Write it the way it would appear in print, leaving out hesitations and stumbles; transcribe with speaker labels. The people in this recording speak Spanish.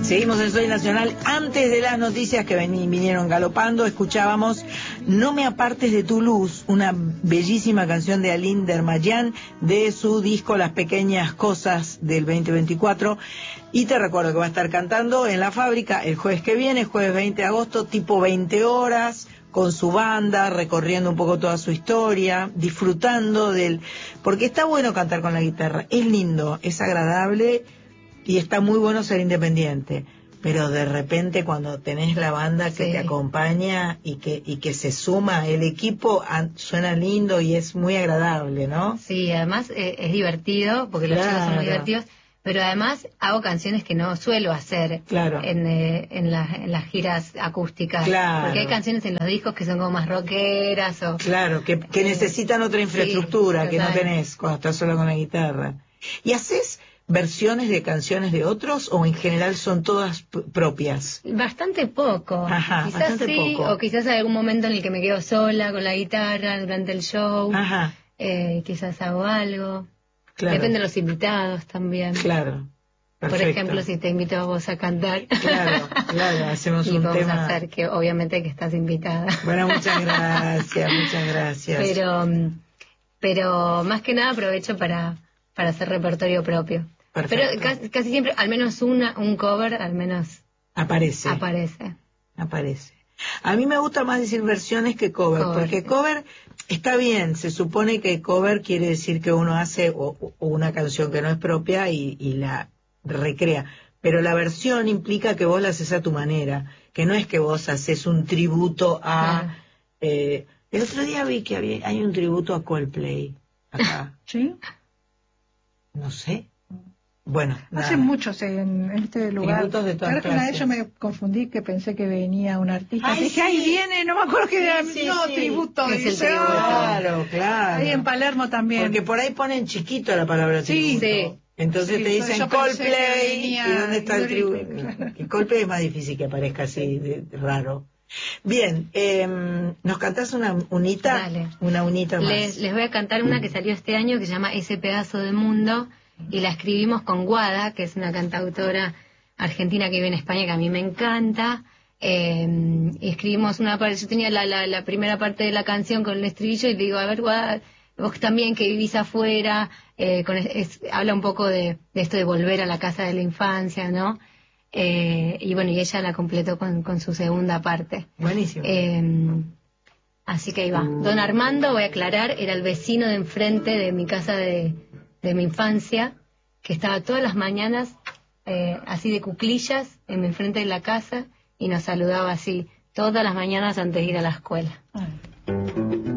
Speaker 1: Seguimos en Soy Nacional. Antes de las noticias que vinieron galopando, escuchábamos No me apartes de tu luz, una bellísima canción de Aline Dermayan de su disco Las Pequeñas Cosas del 2024. Y te recuerdo que va a estar cantando en la fábrica el jueves que viene, jueves 20 de agosto, tipo 20 horas, con su banda, recorriendo un poco toda su historia, disfrutando porque está bueno cantar con la guitarra, es lindo, es agradable y está muy bueno ser independiente, pero de repente cuando tenés la banda que te acompaña y que se suma el equipo, suena lindo y es muy agradable, ¿no?
Speaker 2: Sí, además es divertido, porque los chicos son muy divertidos, pero además hago canciones que no suelo hacer en las giras acústicas, porque hay canciones en los discos que son como más rockeras o
Speaker 1: que necesitan otra infraestructura que no tenés cuando estás solo con la guitarra. ¿Y haces versiones de canciones de otros o en general son todas propias?
Speaker 2: Bastante poco.
Speaker 1: Ajá,
Speaker 2: quizás
Speaker 1: bastante
Speaker 2: sí,
Speaker 1: poco.
Speaker 2: o quizás hay algún momento en el que me quedo sola con la guitarra durante el show.
Speaker 1: Ajá.
Speaker 2: Quizás hago algo.
Speaker 1: Claro.
Speaker 2: Depende de los invitados también.
Speaker 1: Claro. Perfecto.
Speaker 2: Por ejemplo, si te invito a vos a cantar.
Speaker 1: Claro, hacemos un tema.
Speaker 2: Y vamos a hacer que obviamente que estás invitada.
Speaker 1: Bueno, muchas gracias.
Speaker 2: Pero más que nada aprovecho para hacer repertorio propio.
Speaker 1: Perfecto.
Speaker 2: Pero casi siempre, al menos un cover, al menos
Speaker 1: aparece. A mí me gusta más decir versiones que cover, porque cover está bien, se supone que cover quiere decir que uno hace o una canción que no es propia y la recrea, pero la versión implica que vos la haces a tu manera, que no es que vos haces un tributo a... el otro día vi que hay un tributo a Coldplay acá.
Speaker 3: ¿Sí?
Speaker 1: No sé. Bueno,
Speaker 3: hacen muchos en este lugar.
Speaker 1: Tributos de todas
Speaker 3: claro que una vez yo me confundí, que pensé que venía un artista. Dije, ahí viene, no me acuerdo que era. Tributo.
Speaker 2: Es el
Speaker 1: tributo. Claro.
Speaker 3: Ahí en Palermo también.
Speaker 1: Porque por ahí ponen chiquito la palabra tributo.
Speaker 2: Sí.
Speaker 1: Entonces te dicen Coldplay, ¿y dónde está el tributo? Y Coldplay es más difícil que aparezca así, raro. Bien, ¿nos cantás una unita?
Speaker 2: Dale.
Speaker 1: Una unita más.
Speaker 2: Les voy a cantar una que salió este año que se llama Ese pedazo de mundo, y la escribimos con Guada, que es una cantautora argentina que vive en España, que a mí me encanta. Y escribimos una parte, yo tenía la primera parte de la canción con el estribillo y le digo, a ver, Guada, vos también que vivís afuera, habla un poco de esto de volver a la casa de la infancia, ¿no? Y bueno, y ella la completó con su segunda parte.
Speaker 1: Buenísimo.
Speaker 2: Así que ahí va. Don Armando, voy a aclarar, era el vecino de enfrente de mi casa de mi infancia, que estaba todas las mañanas así de cuclillas en enfrente de la casa y nos saludaba así todas las mañanas antes de ir a la escuela.